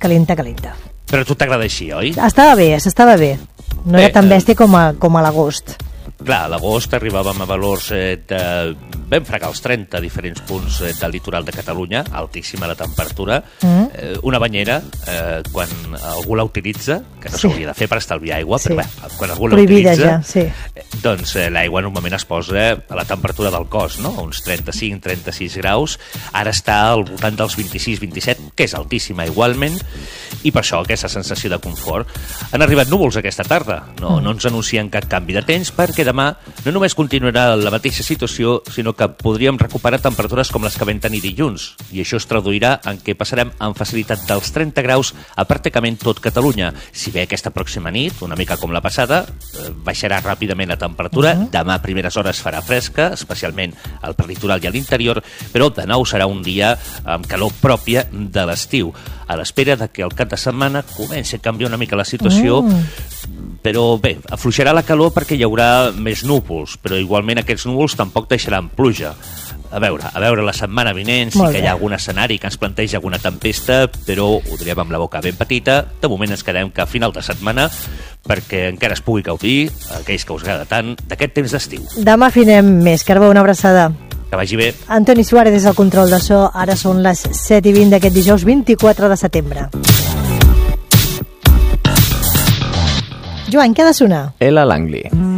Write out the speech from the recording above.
calenta, calenta. Però a tu t'agrada així, oi? S'estava bé. No era tan bèstia com a l'agost. Clar, a l'agost arribàvem a valors vam fregar els 30 diferents punts del litoral de Catalunya, altíssima la temperatura. Una banyera, quan algú la utilitza, que no s'hauria de fer per estalviar aigua, però bé, quan algú la utilitza, doncs l'aigua normalment es posa a la temperatura del cos, no? Uns 35-36 graus. Ara està al voltant dels 26-27, que és altíssima igualment, i per això aquesta sensació de confort. Han arribat núvols aquesta tarda, no ens anuncien cap canvi de temps, perquè demà no només continuarà la mateixa situació, sinó que podríem recuperar temperatures com les que vam tenir dilluns, i això es traduirà en què passarem amb facilitat dels 30 graus a pràcticament tot Catalunya. Si bé aquesta pròxima nit, una mica com la passada, baixarà ràpidament la temperatura. Demà a primeres hores farà fresca, especialment al prelitoral i a l'interior, però de nou serà un dia amb calor pròpia de l'estiu, a l'espera de que el cap de setmana comenci a canviar una mica la situació. Però bé, afluixarà la calor perquè hi haurà més núvols, però igualment aquests núvols tampoc deixaran pluja. A veure la setmana vinent, sí que hi ha algun escenari que ens planteja alguna tempesta, però ho diríem amb la boca ben petita. De moment ens quedem que a final de setmana, perquè encara es pugui gaudir, aquells que us agrada tant, d'aquest temps d'estiu. Demà afinem més. Carbó, una abraçada. Que vagi bé. Antoni Suárez des del control de so. Ara són les 7:20 d'aquest dijous 24 de setembre. Joan, què ha de sonar? Ella Langley.